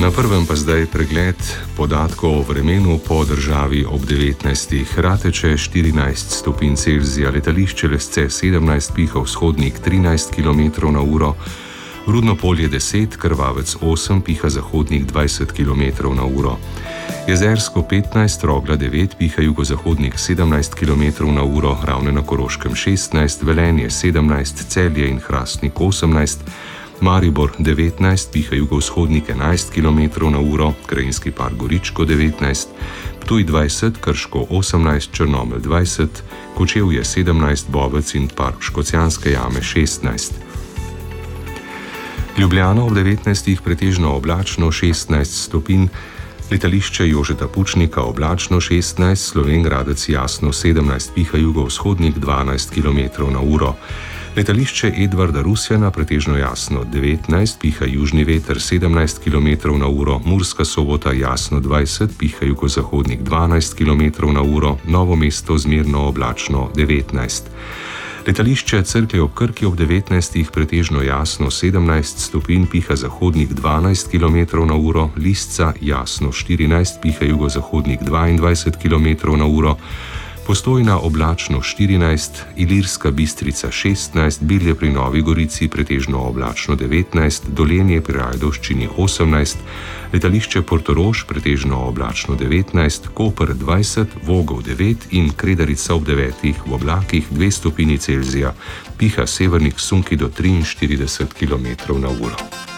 Na prvem pa zdaj pregled podatkov o vremenu po državi ob 19. Rateče 14 stopinj Celzija, letališče Lesce 17, piha vzhodnik 13 km/h, Rudno Polje 10, Krvavec 8, piha zahodnik 20 km/h. Jezersko 15, Rogla 9, piha jugozahodnik 17 km/h, Ravne na Koroškem 16, Velenje 17, Celje in Hrastnik 18, Maribor 19, piha jugovzhodnik 11 km/h, Krajinski park Goričko 19, Ptuj 20, Krško 18, Črnomelj 20, Kočevje 17, Bovec in park Škocjanske jame 16. Ljubljana ob 19. pretežno oblačno 16 stopinj, letališče Jožeta Pučnika oblačno 16, Slovenj Gradec jasno 17, piha jugovzhodnik 12 km/h. Letališče Edvarda Rusjana pretežno jasno 19, piha južni veter 17 km/h, Murska Sobota jasno 20, piha jugozahodnik 12 km/h, Novo mesto zmerno oblačno 19. Letališče Cerklje ob Krki ob 19. pretežno jasno 17 stopinj, piha zahodnik 12 km/h, Lisca jasno 14, piha jugozahodnik 22 km/h, Postojna oblačno 14, Ilirska Bistrica 16, Bilje pri Novi Gorici pretežno oblačno 19, Dolenje pri Ajdovščini 18, letališče Portorož pretežno oblačno 19, Koper 20, Vogel 9 in Kredarica ob 9 v oblakih 2 stopinji Celzija, piha severnik sunki do 43 km/h.